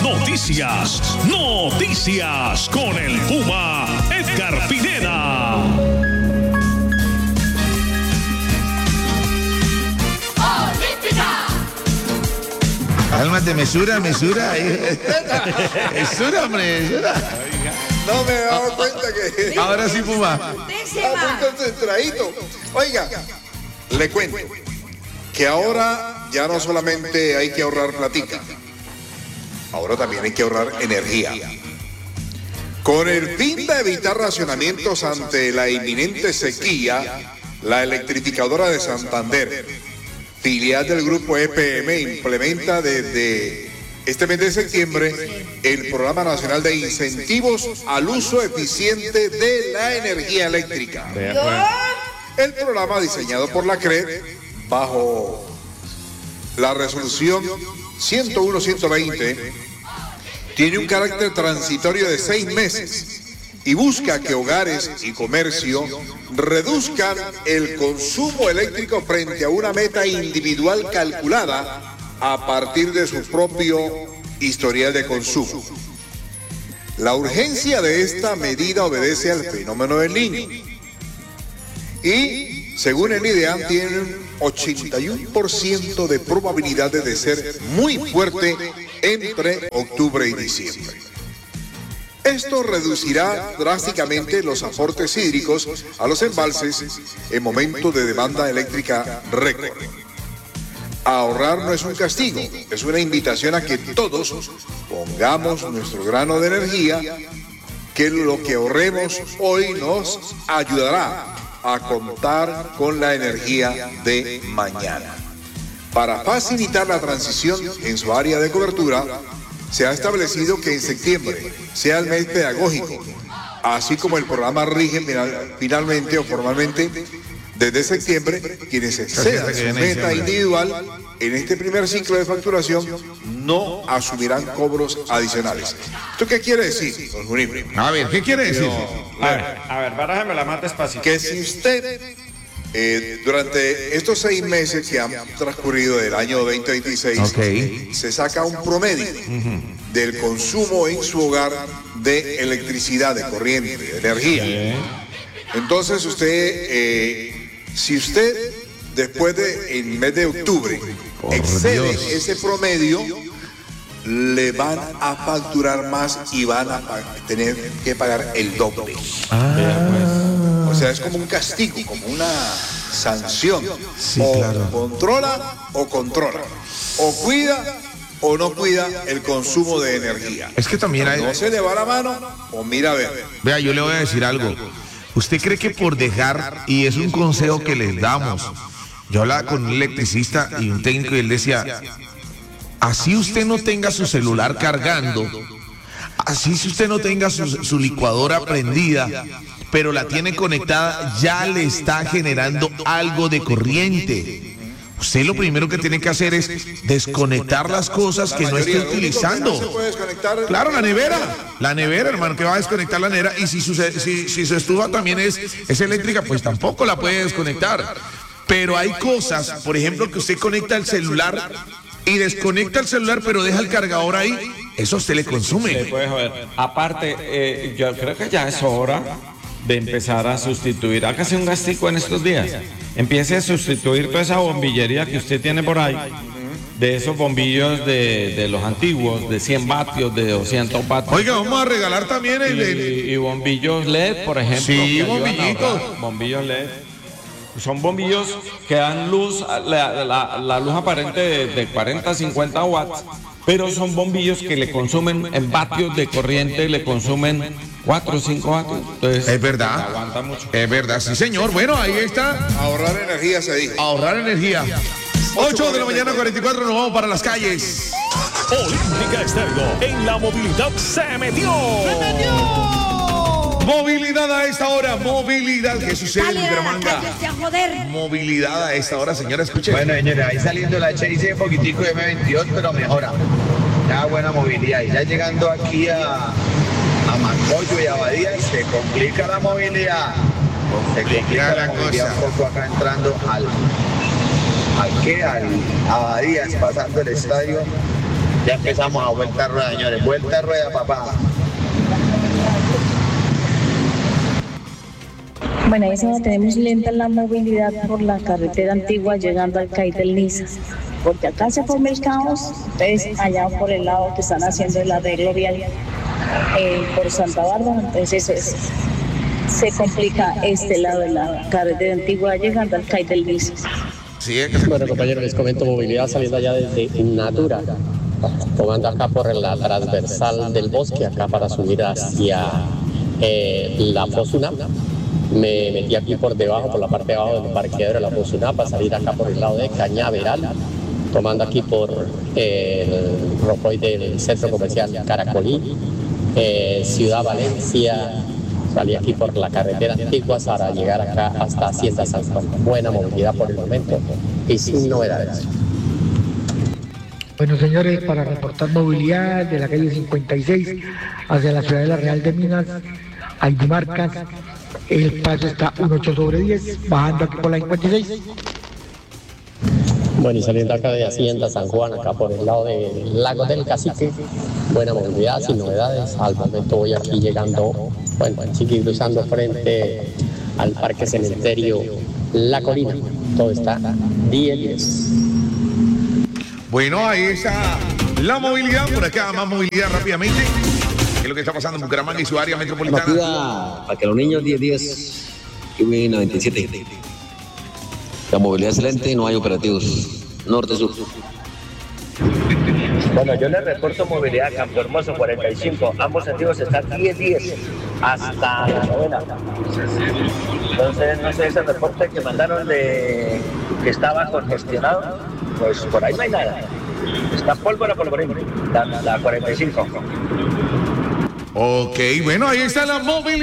Noticias con el Puma Edgar Pineda. Cálmate, mesura. Mesura, hombre, mesura. No me he dado cuenta que... Ahora sí, Puma. Está muy concentradito. Oiga, le cuento que ahora ya no solamente hay que ahorrar platica, ahora también hay que ahorrar energía. Con el fin de evitar racionamientos ante la inminente sequía, la electrificadora de Santander, filial del grupo EPM, implementa desde este mes de septiembre el Programa Nacional de Incentivos al Uso Eficiente de la Energía Eléctrica. El programa, diseñado por la CRED bajo la resolución 101-120, tiene un carácter transitorio de 6 meses y busca que hogares y comercio reduzcan el consumo eléctrico frente a una meta individual calculada a partir de su propio historial de consumo. La urgencia de esta medida obedece al fenómeno del Niño y, según el IDEAM, tiene un 81% de probabilidades de ser muy fuerte entre octubre y diciembre. Esto reducirá drásticamente los aportes hídricos a los embalses en momentos de demanda eléctrica récord. Ahorrar no es un castigo, es una invitación a que todos pongamos nuestro grano de energía, que lo que ahorremos hoy nos ayudará a contar con la energía de mañana. Para facilitar la transición en su área de cobertura, se ha establecido que en septiembre sea el mes pedagógico, así como el programa rige finalmente o formalmente desde septiembre. Quienes excedan su meta individual en este primer ciclo de facturación no asumirán cobros adicionales. ¿Esto qué quiere decir, don Juniper? A ver, ¿qué quiere decir? A ver, barájamela más despacito. Que si usted durante estos 6 meses que han transcurrido del año 2026, se saca un promedio del consumo en su hogar de electricidad, de corriente, de energía. Entonces usted, si usted después del mes de octubre excede ese promedio, le van a facturar más y van a tener que pagar el doble. O sea, es como un castigo, como una sanción. Sí, o claro. controla o controla. O cuida o no cuida el consumo de energía. Es que también hay... No se le va la mano o mira a ver. Vea, yo le voy a decir algo. ¿Usted cree que por dejar, y es un consejo que les damos, yo hablaba con un electricista y un técnico y él decía, así usted no tenga su celular cargando, así si usted no tenga su licuadora prendida, pero la tiene conectada, ya le está generando algo de corriente. Usted lo primero que tiene que hacer es desconectar las cosas que no esté utilizando. No se puede desconectar. Claro, la nevera, hermano, que va a desconectar la nevera. Y si su estufa también es eléctrica, pues tampoco la puede desconectar. Pero hay cosas, por ejemplo, que usted conecta el celular y desconecta el celular, pero deja el cargador ahí, eso a usted le consume. Aparte, yo creo que ya es hora de empezar a sustituir. Hágase un gastico en estos días. Empiece a sustituir toda esa bombillería que usted tiene por ahí, de esos bombillos de los antiguos, de 100 vatios, de 200 vatios. Oiga, vamos a regalar también y bombillos LED, por ejemplo. Sí, bombillitos. Bombillos LED. Son bombillos que dan luz, la luz aparente de 40 a 50 watts, pero son bombillos que le consumen en vatios de corriente, le consumen 4 o 5 vatios. Entonces, es verdad. Aguanta mucho. Es verdad, sí, señor. Bueno, ahí está. Ahorrar energía se dijo. Ahorrar energía. 8 de la mañana, 44, nos vamos para las calles. Olímpica Estéreo en la movilidad se metió. Movilidad a esta hora, movilidad. ¿Qué sucede en Bucaramanga? Joder. Movilidad a esta hora, señora, escuche. Bueno, señores, ahí saliendo la HIC un poquitico de M22, pero mejora. Ya buena movilidad. Y ya llegando aquí a Macoyo y Abadía, se complica la movilidad. Se complica la movilidad un poco acá entrando al Abadías, pasando el estadio. Ya empezamos a vuelta a rueda, señores. Vuelta a rueda, papá. Bueno, ahí es donde tenemos lenta la movilidad por la carretera antigua llegando al CAI del Niza, porque acá se forma el caos, entonces allá por el lado que están haciendo el arreglo vial por Santa Bárbara, entonces se complica este lado de la carretera antigua llegando al CAI del Niza. Sí, es que se- Bueno, compañeros, les comento movilidad saliendo allá desde Natura, tomando acá por la transversal del bosque, acá para subir hacia la Fosuna. Me metí aquí por debajo, por la parte de abajo del parqueadero de la Fosuna, para salir acá por el lado de Cañaveral, tomando aquí por el Rocoy del centro comercial Caracolí, Ciudad Valencia. Salí aquí por la carretera antigua para llegar acá hasta Hacienda San Juan. Buena movilidad por el momento y sin novedades. Bueno, señores, para reportar movilidad de la calle 56 hacia la ciudad de la Real de Minas, hay marcas. El paso está 1.8/10, bajando aquí por la 56. Bueno, y saliendo acá de Hacienda San Juan, acá por el lado del Lago del Cacique, buena movilidad, sin novedades. Al momento voy aquí llegando, bueno, sigue cruzando frente al Parque Cementerio La Colina. Todo está 10-10. Bueno, ahí está la movilidad. Por acá, más movilidad rápidamente. ¿Qué es lo que está pasando en Bucaramanga y su área metropolitana? Cuida para que los niños 10-10 y 97. La movilidad excelente, no hay operativos norte-sur. Bueno, yo les reporto movilidad Campo Hermoso 45. Ambos sentidos están 10-10 hasta la novena. Entonces, no sé, ese reporte que mandaron de que estaba congestionado, pues por ahí no hay nada. Está pólvora por la 45. Ok, bueno, ahí está la movilidad.